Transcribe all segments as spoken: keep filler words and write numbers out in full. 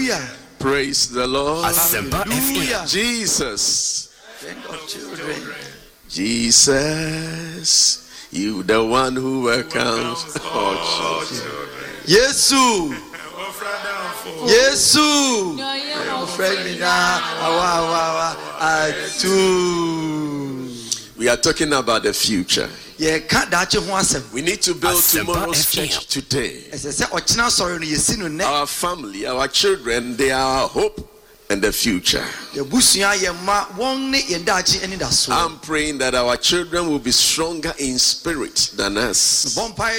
Hallelujah. Praise the Lord. Hallelujah. Jesus. King of children. Jesus. You the one who welcomes all children. Yesu. Yesu. We are talking about the future. We need to build tomorrow's church today. Our family, our children, they are our hope and the future. I'm praying that our children will be stronger in spirit than us.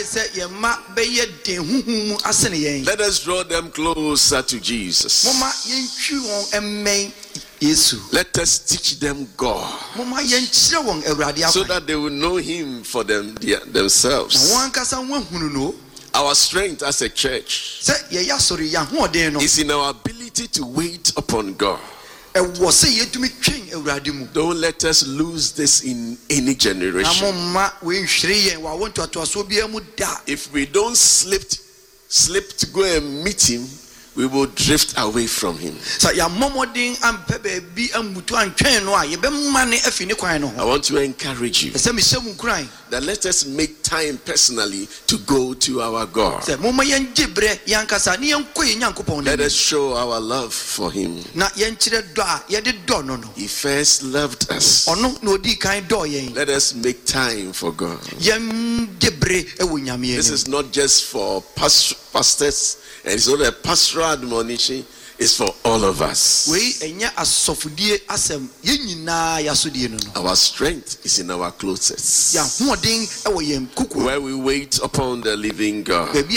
Let us draw them closer to Jesus. Let us teach them God so that they will know Him for them themselves. Our strength as a church is in our ability to wait upon God. Don't let us lose this in any generation. If we don't slip, slip to go and meet Him, we will drift away from Him. I want to encourage you that let us make time personally to go to our God. Let us show our love for Him. He first loved us. Let us make time for God. This is not just for pastors. And it's not a pastoral admonition, it's for all of us. Our strength is in our closest, where we wait upon the living God. I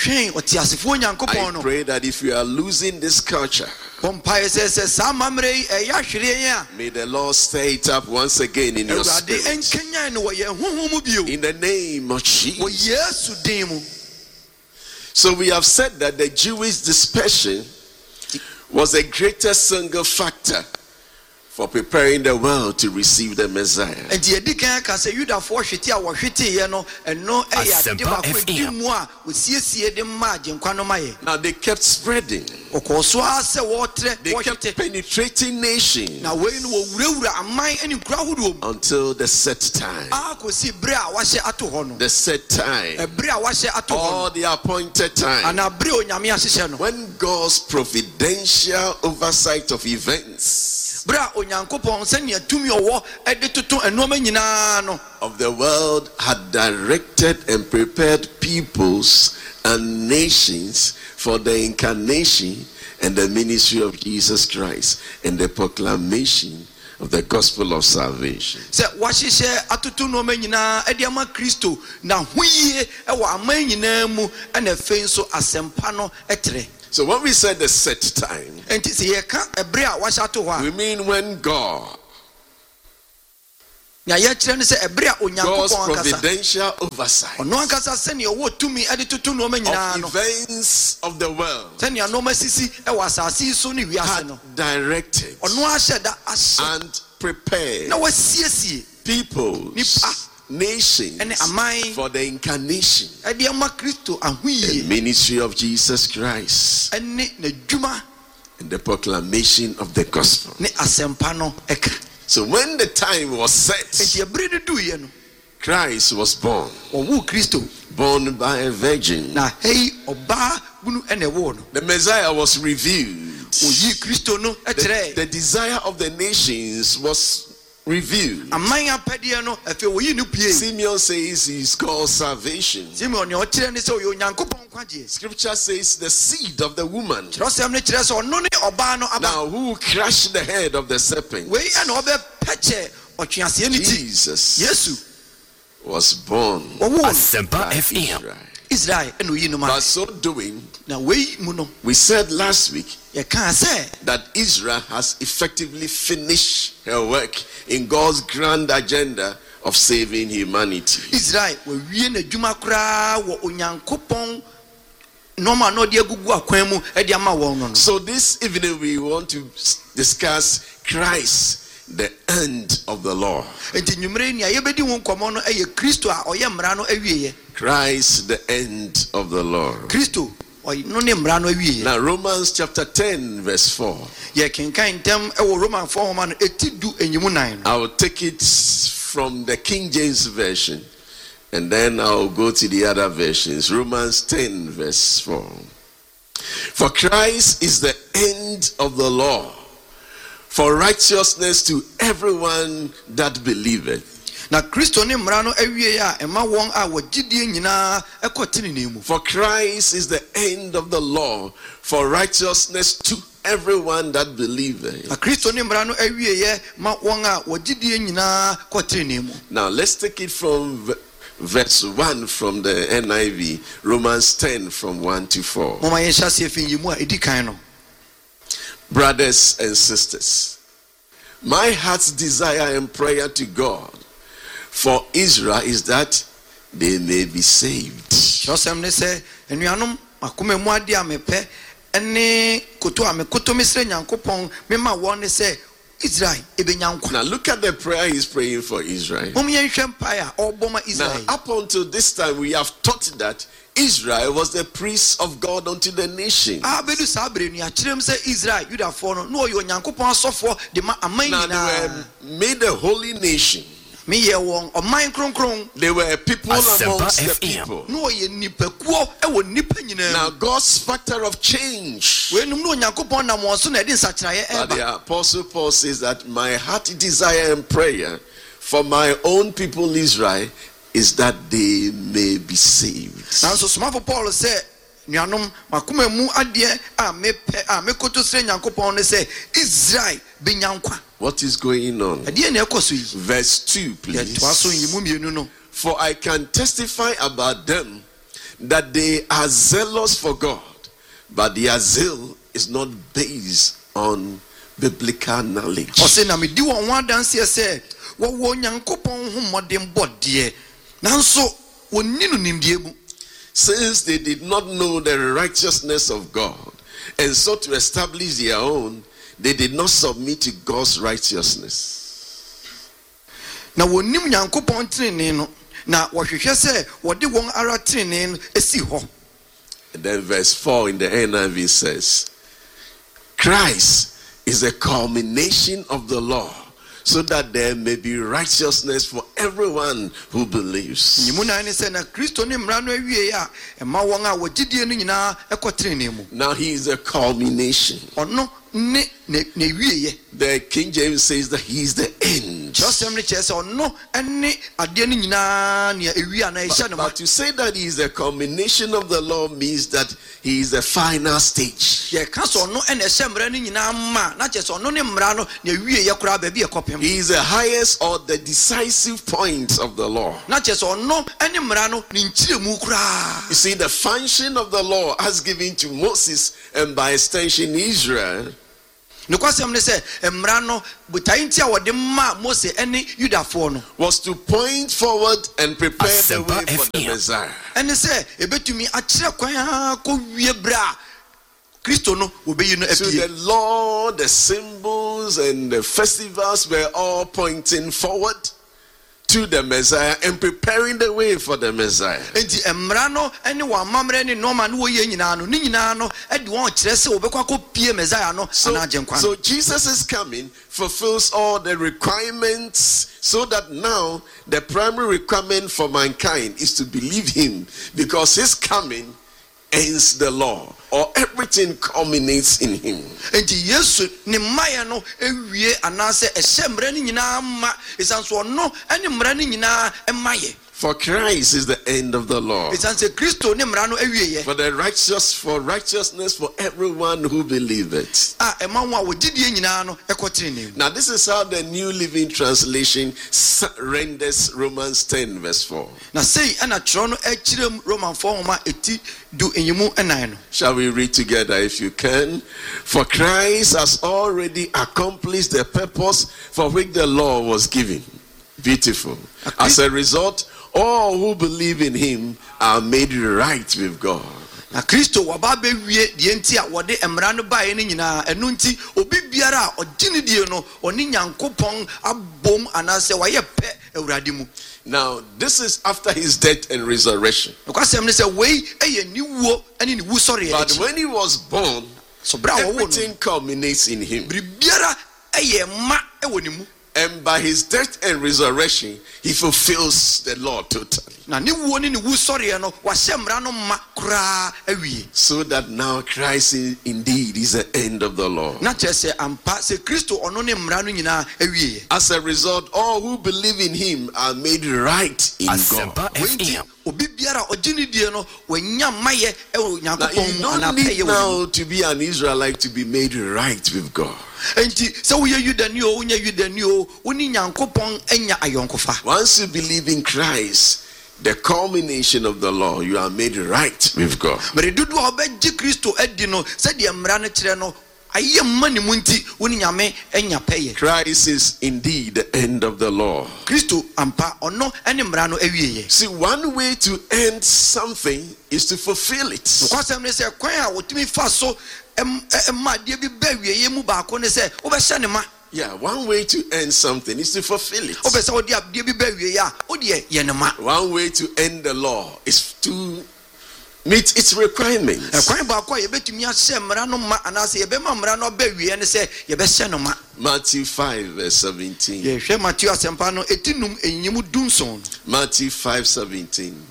pray that if you are losing this culture, may the Lord stir it up once again in your spirit. In the name of Jesus. So we have said that the Jewish dispersion was the greatest single factor for preparing the world to receive the Messiah. Now they kept spreading. They kept penetrating nations until the set time. The set time. All the appointed time. When God's providential oversight of events of the world had directed and prepared peoples and nations for the incarnation and the ministry of Jesus Christ and the proclamation of the gospel of salvation. So when we said the set time, we mean when God, God's providential oversight of events of the world had directed and prepared peoples, nations for the incarnation and ministry of Jesus Christ and the proclamation of the gospel. So when the time was set, Christ was born, born by a virgin. The Messiah was revealed. The, the desire of the nations was revealed. Simeon says he's called salvation. Scripture says the seed of the woman. Now who crushed the head of the serpent? Jesus was born by Israel. By so doing, we said last week that Israel has effectively finished her work in God's grand agenda of saving humanity. Israel, so this evening we want to discuss Christ, the end of the law. Christ, the end of the law. Now Romans chapter ten verse four. I will take it from the King James version and then I'll go to the other versions. Romans ten verse four. For Christ is the end of the law, for righteousness to everyone that believeth. Na Kristo ne mrano awie ya ema won a wogidie nyina ekotene nemu. For Christ is the end of the law, for righteousness to everyone that believeth. Na Kristo ne mrano awie ye ma won a wogidie nyina kotene nemu. Now let's take it from verse one from the N I V, Romans ten from one to four. Mama yesha se fin yimu a edi kan no. Brothers and sisters, my heart's desire and prayer to God for Israel is that they may be saved. Josem ne se enuanom akome mu ade amepe ene koto amekoto misre nyankopon mema won se Israel ebenyankwa. Now look at the prayer he's praying for Israel. Mom yenhwe mpaya oboma Israel. Now up until this time we have taught that Israel was the priest of God unto the nation. Ah, bedu sabre ni achirem se Israel Judafo no no yo nyankopon asofo de ma aman nyina. Now they were made a holy nation. They were people amongst the people. Now God's factor of change. But the Apostle Paul says that my heart desire and prayer for my own people Israel is that they may be saved. Now so small Paul said nyanom makuma mu ade a mepe a mekoto sre nyankopon ne se Israel benyankwa. What is going on? Verse two, please. For I can testify about them that they are zealous for God, but their zeal is not based on biblical knowledge. Since they did not know the righteousness of God and sought to establish their own, they did not submit to God's righteousness. Now wonim nyankopon trene no na wohwehwe se wode won ara trene esi ho. And then verse four in the N I V says, Christ is a culmination of the law, so that there may be righteousness for everyone who believes. Now he is a culmination. The King James says that he is the end. But, but to say that he is a culmination of the law means that he is the final stage. He is the highest or the decisive point of the law. You see, the function of the law as given to Moses and by extension Israel was to point forward and prepare the way for the Messiah. So the law, the symbols and the festivals were all pointing forward to the Messiah and preparing the way for the Messiah. So, so Jesus' coming fulfills all the requirements, so that now the primary requirement for mankind is to believe him, because his coming ends the law, or everything culminates in him. For Christ is the end of the law, for the righteous, for righteousness for everyone who believeth. Now this is how the New Living Translation renders Romans ten verse four. Shall we read together if you can? For Christ has already accomplished the purpose for which the law was given. Beautiful. As a result, all who believe in him are made right with God. Na Kristo wababe wie die enti a wode emra no bae ne nyina enu nti obi biara a ogine die no oni Nyankopon abom anase waye pe Now, this is after his death and resurrection. But when he was born, everything culminates in him. And by his death and resurrection, he fulfills the law totally. So that now Christ indeed is the end of the law. As a result, all who believe in him are made right in God. Now, you don't need now to be an Israelite to be made right with God. Once you believe in Christ, the culmination of the law, you are made right with God. Christ is indeed the end of the law. See, one way to end something is to fulfill it. Yeah, one way to end something is to fulfill it. One way to end the law is to meet its requirements. Matthew five verse seventeen. Matthew five seventeen.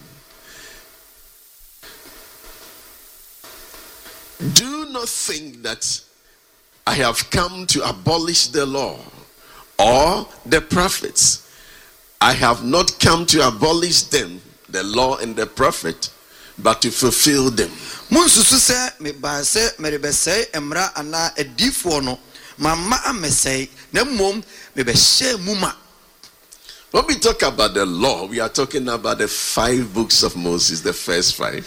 Do not think that I have come to abolish the law or the prophets. I have not come to abolish them, the law and the prophet, but to fulfill them. When we talk about the law, we are talking about the five books of Moses, the first five.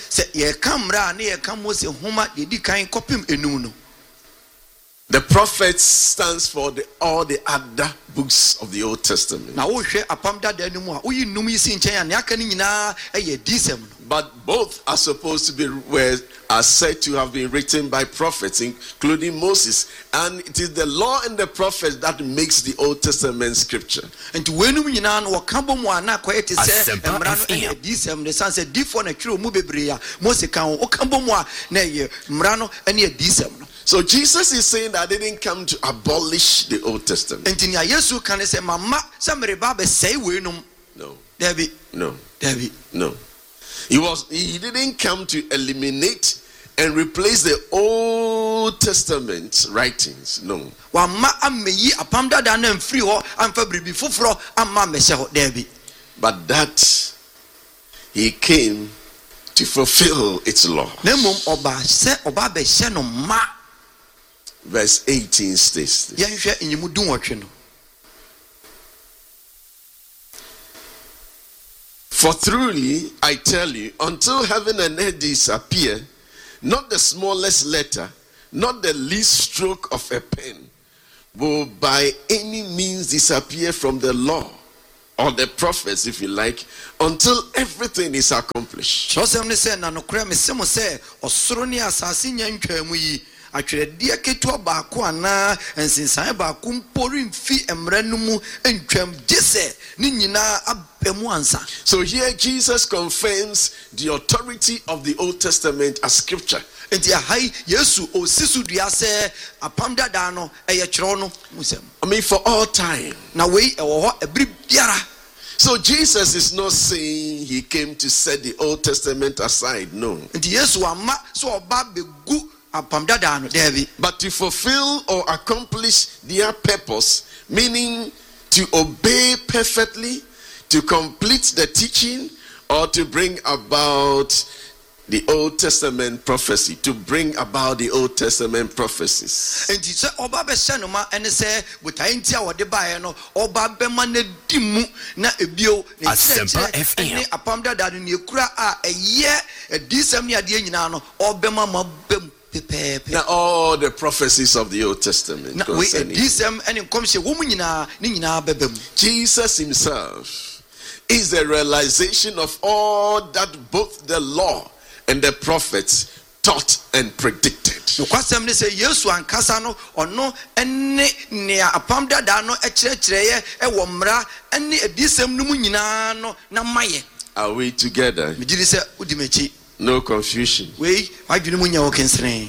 The prophet stands for the, all the other books of the Old Testament. But both are supposed to be, were, are said to have been written by prophets, including Moses. And it is the law and the prophets that makes the Old Testament scripture. And so Jesus is saying that I didn't come to abolish the Old Testament. No. No. No. He was he didn't come to eliminate and replace the Old Testament writings. No. But that he came to fulfill its law. Verse eighteen states this. For truly I tell you, until heaven and earth disappear, not the smallest letter, not the least stroke of a pen, will by any means disappear from the law or the prophets, if you like, until everything is accomplished. So Jesus here Jesus confirms the authority of the Old Testament as scripture. I mean, for all time. So Jesus is not saying he came to set the Old Testament aside. No. But to fulfill or accomplish their purpose, meaning to obey perfectly, to complete the teaching, or to bring about the Old Testament prophecy, to bring about the Old Testament prophecies. Now all the prophecies of the Old Testament. Jesus himself is the realization of all that both the law and the prophets taught and predicted. No kwasem ne se Yesu ankasa no ono ene ne apam dada no ekyerɛkyerɛye e wo mmra ene edisem no mu nyina no na maye. Are we together? Me gidi se udi mechi. No confusion. We adwene mu nya wo kensere.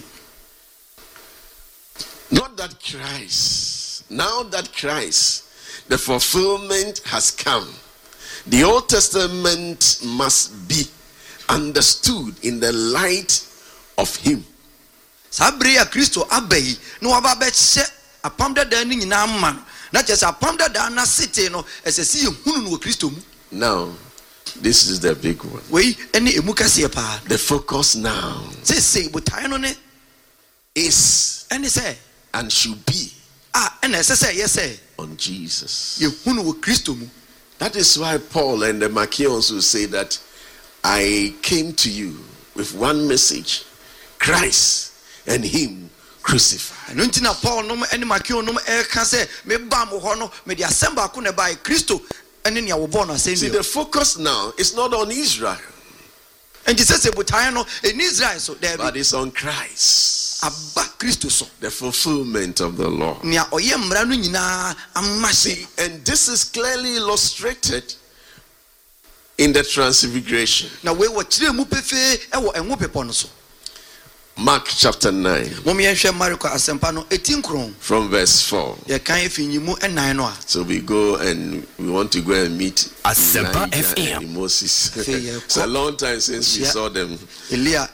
Not that Christ, now that Christ, the fulfillment has come, the Old Testament must be understood in the light of him. Sabria Christo abai no aba be hye apam dada ni nyina ma na kyesa apam dada na sete no esesi ehunu no Christo mu. Now this is the big one. We ene emu kase pa. The focus now say say botai no ne is ene say and should be ah ene say say yes say on Jesus. Ehunu wo Christo mu. That is why Paul and the Maccabees will say that I came to you with one message, Christ and him crucified. No ntina Paul no ene Maccabees no e ka say me ba mo ho no me de assemble ko ne ba Christo ene ne wo born assemble. See, the focus now is not on Israel. And Jesus said no in Israel so there but it's on Christ. Abba Christo so the fulfillment of the law. Nia oye mmra no nyina amase. And this is clearly illustrated in the transfiguration. Na we wo kire mu pefe e wo enwo pepo no so. Mark chapter nine. From verse four. So we go and we want to go and meet Elijah and Moses. It's a long time since we saw them. Yeah,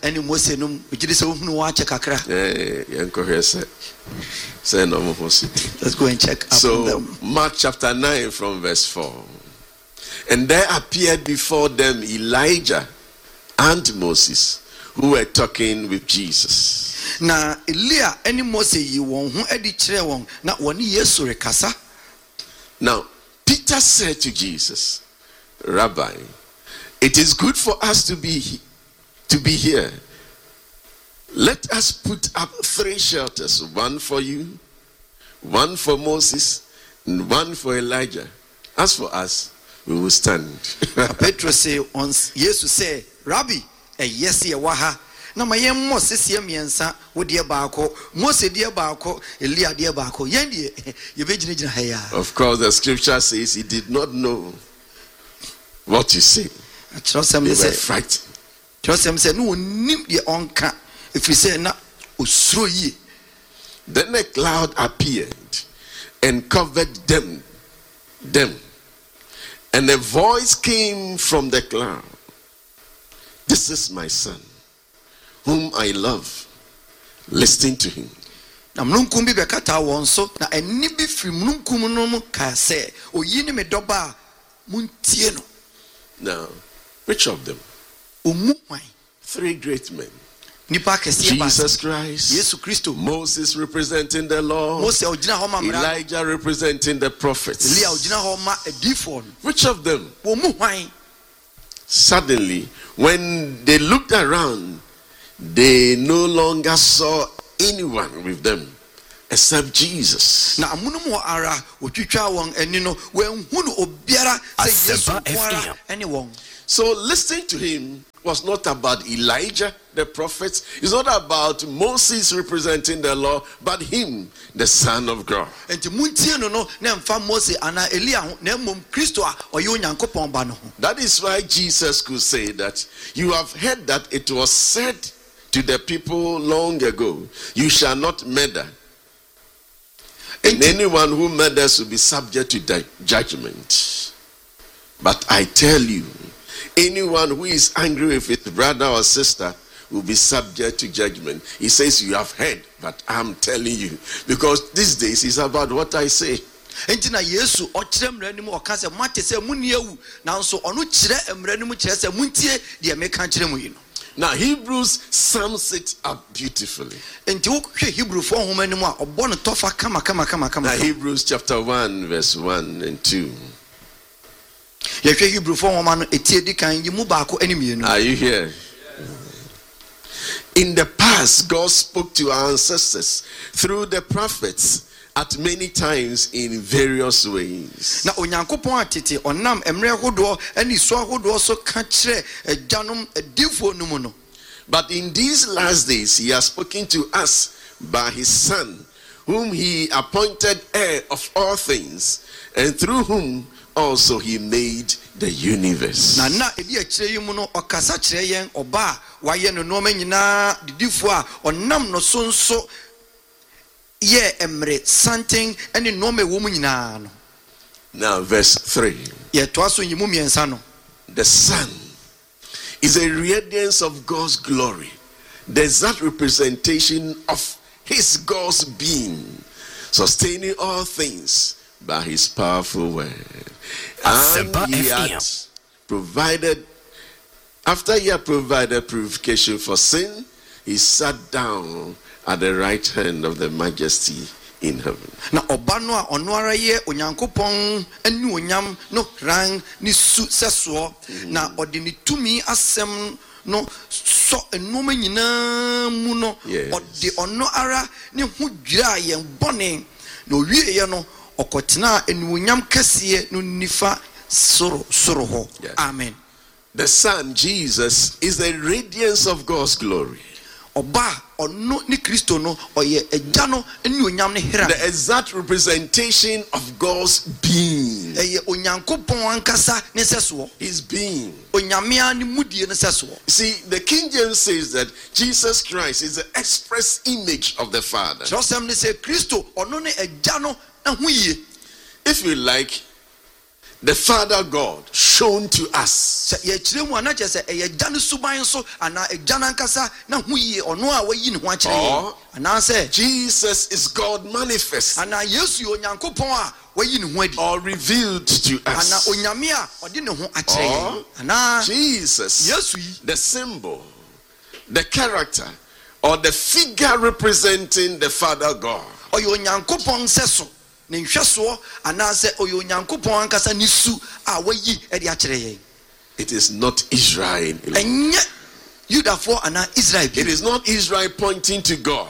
let's go and check up so, on them. Mark chapter nine from verse four. And there appeared before them Elijah and Moses, who were talking with Jesus. Na Elia any Moses yi won hu edi kire won na woni Yesu rekasa. Now Peter said to Jesus, Rabbi, it is good for us to be to be here. Let us put up three shelters, one for you, one for Moses, and one for Elijah. As for us, we will stand. Peter say once Jesus say, Rabbi, e yes ye waha na maye Moses ye miensa wo de baako Moses de baako Elia de baako yen de ye begina gina ha ya. Of course the scripture says he did not know what you say. Trust him say fright. Trust him say no nim de onka if you say na osuro yi. Then a cloud appeared and covered them them and a voice came from the cloud. This is my son, whom I love. Listen to him. Now, which of them? Three great men. Jesus Christ, Moses representing the law, Elijah representing the prophets. Which of them? Suddenly, when they looked around, they no longer saw anyone with them except Jesus. So listening to him was not about Elijah, the prophets. It's not about Moses representing the law, but him, the Son of God. That is why Jesus could say that you have heard that it was said to the people long ago, you shall not murder. And anyone who murders will be subject to judgment. But I tell you, anyone who is angry with his brother or sister will be subject to judgment. He says, you have heard, but I'm telling you. Because these days it's about what I say. Now Hebrews sums it up beautifully. Now Hebrews chapter one verse one and two. Are you here? In the past, God spoke to our ancestors through the prophets at many times in various ways. But in these last days, he has spoken to us by his Son, whom he appointed heir of all things, and through whom also he made the universe. Na na edi akire yi mu no okasa kire yen oba waye no no manyina didifo a onam no so nso ye emre something any no me wo mu nyina no. Now verse three. Ye to aso nyimu miensa no. The Son is a radiance of God's glory, the exact representation of his God's being, sustaining all things by his powerful word. And he had provided, after he had provided purification for sin, he sat down at the right hand of the Majesty in heaven. Na obano a ono ara ye onyankopon anu onyam no ran ni su seso na odi ni tumi asem no so enoma nyina mu no odi ono ara ni hu dwira yen bone na owie ye no okotena enu onyam kase no nifa soro soro ho. Amen. The Son Jesus is the radiance of God's glory. Oba ono ni Kristo no oye eja no eni onyam ne hira. The exact representation of God's being. Eye onyankopon ankasa ne seso. His being. Onyamia ni mudie ne seso. See, the King James says that Jesus Christ is the express image of the Father. Joseph ne say Kristo ono ne eja no na hu yie. If you like, the Father God shown to us. Or Jesus is God manifest or revealed to us. Or Jesus, the symbol, the character, or the figure representing the Father God. It is not Israel. It is not Israel pointing to God.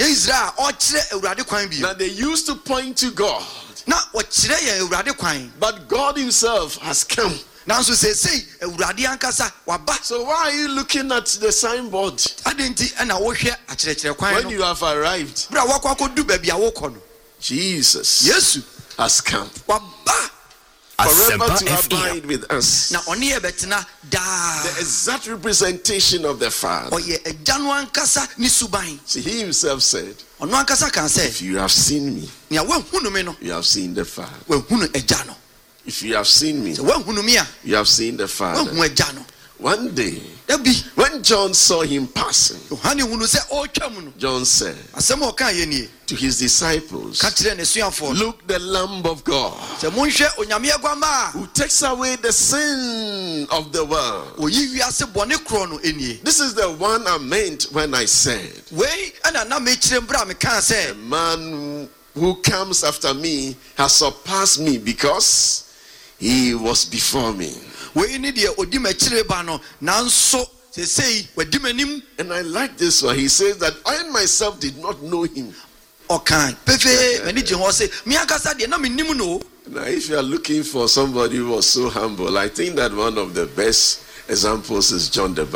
Now they used to point to God, but God himself has come. So why are you looking at the signboard when you have arrived? Jesus yes has come forever to abide with us. The exact representation of the Father. See, he himself said, if you have seen me, you have seen the Father. If you have seen me, you have seen the Father. One day, when John saw him passing, John said to his disciples, look, the Lamb of God who takes away the sin of the world. This is the one I meant when I said, a man who comes after me has surpassed me because he was before me. And I like this one. He says that I myself did not know him. Now, if you are looking for somebody who was so humble, I think that one of the best examples is John the Baptist.